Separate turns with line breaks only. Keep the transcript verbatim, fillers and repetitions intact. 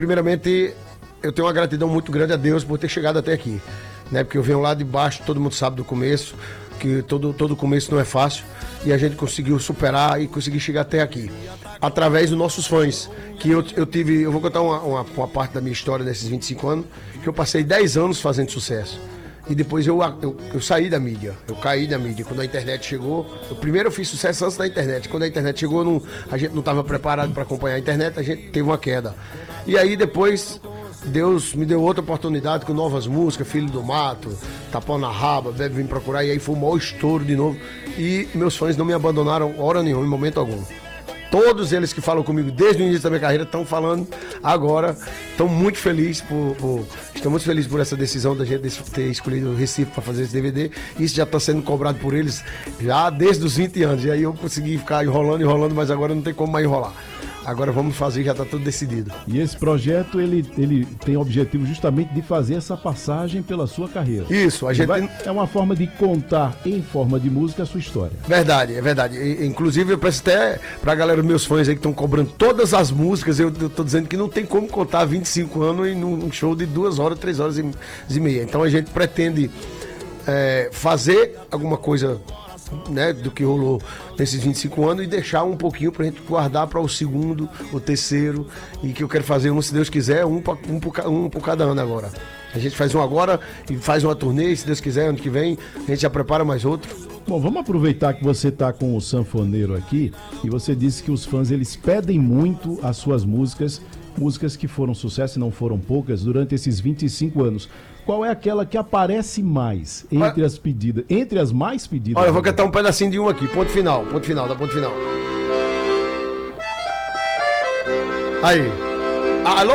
Primeiramente, eu tenho uma gratidão muito grande a Deus por ter chegado até aqui, né? Porque eu venho lá de baixo, todo mundo sabe do começo, que todo, todo começo não é fácil, e a gente conseguiu superar e conseguir chegar até aqui, através dos nossos fãs, que eu, eu tive, eu vou contar uma, uma, uma parte da minha história nesses vinte e cinco anos, que eu passei dez anos fazendo sucesso, e depois eu, eu, eu saí da mídia, eu caí da mídia, quando a internet chegou, eu, primeiro eu fiz sucesso antes da internet, quando a internet chegou, não, a gente não estava preparado para acompanhar a internet, a gente teve uma queda, e aí depois Deus me deu outra oportunidade com novas músicas, Filho do Mato, Tapão na Raba, Bebe Vem Procurar, e aí foi o maior estouro de novo. E meus fãs não me abandonaram hora nenhuma, em momento algum. Todos eles que falam comigo desde o início da minha carreira estão falando agora, estão muito felizes por, por, estão muito felizes por essa decisão da gente ter escolhido o Recife para fazer esse D V D. Isso já está sendo cobrado por eles já desde os vinte anos. E aí eu consegui ficar enrolando, enrolando, mas agora não tem como mais enrolar. Agora vamos fazer, já está tudo decidido.
E esse projeto, ele, ele tem o objetivo justamente de fazer essa passagem pela sua carreira.
Isso, a gente...
Vai, é uma forma de contar em forma de música a sua história.
Verdade, é verdade. E, inclusive eu peço até pra galera, meus fãs aí que estão cobrando todas as músicas, eu, eu tô dizendo que não tem como contar vinte e cinco anos em um show de duas horas, três horas e, e meia. Então a gente pretende é, fazer alguma coisa, né, do que rolou nesses vinte e cinco anos e deixar um pouquinho pra gente guardar para o segundo, o terceiro, e que eu quero fazer um, se Deus quiser, um, pra, um, por, um por cada ano agora. A gente faz um agora e faz uma turnê, e se Deus quiser, ano que vem, a gente já prepara mais outro.
Bom, vamos aproveitar que você está com o sanfoneiro aqui e você disse que os fãs, eles pedem muito as suas músicas, músicas que foram sucesso e não foram poucas durante esses vinte e cinco anos. Qual é aquela que aparece mais entre as pedidas, entre as mais pedidas?
Olha, eu vou cantar um pedacinho de um aqui, ponto final, ponto final, dá ponto final. Aí. Alô?